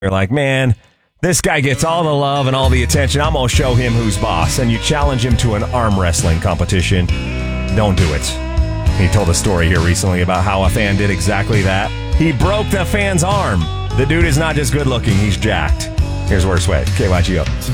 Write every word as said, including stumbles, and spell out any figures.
You're like, man, this guy gets all the love and all the attention. I'm going to show him who's boss. And you challenge him to an arm wrestling competition. Don't do it. He told a story here recently about how a fan did exactly that. He broke the fan's arm. The dude is not just good looking, he's jacked. Here's Worst Way, K Y G O.